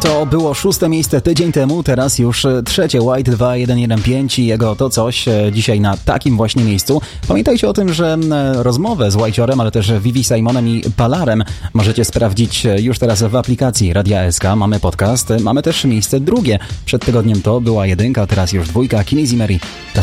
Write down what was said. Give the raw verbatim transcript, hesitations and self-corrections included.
To było szóste miejsce tydzień temu, teraz już trzecie. White dwa jeden jeden pięć i jego To Coś dzisiaj na takim właśnie miejscu. Pamiętajcie o tym, że rozmowę z White'orem, ale też Vivi Simonem i Palarem możecie sprawdzić już teraz w aplikacji Radia S K. Mamy podcast, mamy też miejsce drugie. Przed tygodniem to była jedynka, teraz już dwójka. Kinesi Mary, ta